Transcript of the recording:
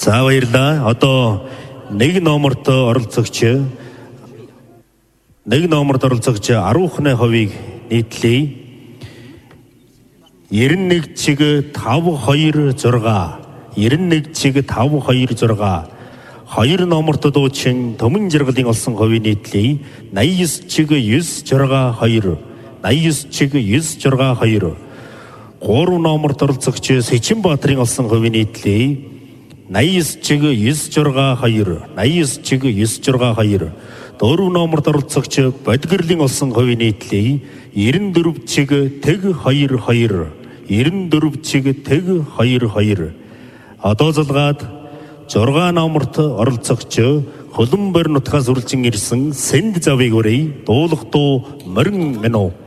За баярлалаа. Одоо нэг номерт оролцогч 10-ны хувийг нийтлэе. 91 чиг 526 91 чиг 526 2 номерт дуучин Төмөн Жаргалын олсон хувийн нийтлэе. 89 чиг 962 89 чиг 962 3 номерт оролцогч Сэчинбаатарын олсон хувийн нийтлэе. 89 чиг 962 89 чиг 962 4 номерт оролцогч Бодгөрлийн олсон хувийн нийтлэе. 94 чиг тэг 22 94 чиг тэг 22 одоо залгаад 6 номерт оролцогч Хөлбөмбөр нутгаас үржилжин ирсэн Сэнд завыг өрөе. Дуулах дуу морин минь уу.